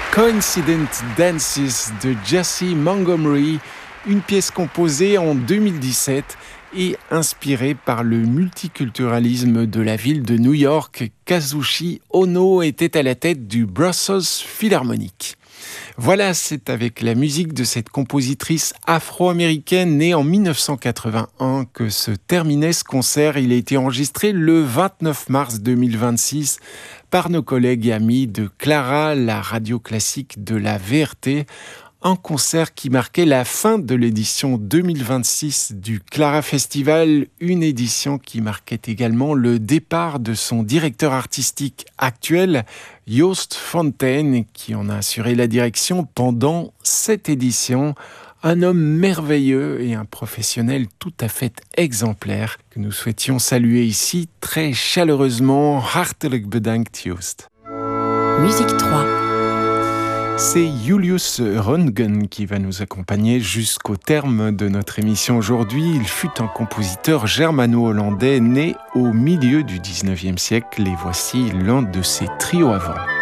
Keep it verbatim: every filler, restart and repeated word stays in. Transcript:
Coincident Dances de Jesse Montgomery, une pièce composée en deux mille dix-sept et inspirée par le multiculturalisme de la ville de New York. Kazushi Ono était à la tête du Brussels Philharmonic. Voilà, c'est avec la musique de cette compositrice afro-américaine née en dix-neuf cent quatre-vingt-un que se terminait ce concert. Il a été enregistré le vingt-neuf mars deux mille vingt-six par nos collègues et amis de Clara, la radio classique de la V R T. Un concert qui marquait la fin de l'édition deux mille vingt-six du Clara Festival, une édition qui marquait également le départ de son directeur artistique actuel, Joost Fontaine, qui en a assuré la direction pendant cette édition. Un homme merveilleux et un professionnel tout à fait exemplaire que nous souhaitions saluer ici très chaleureusement. Hartelijk bedankt, Joost. Musique trois. C'est Julius Röntgen qui va nous accompagner jusqu'au terme de notre émission aujourd'hui. Il fut un compositeur germano-hollandais né au milieu du dix-neuvième siècle et voici l'un de ses trios à vent.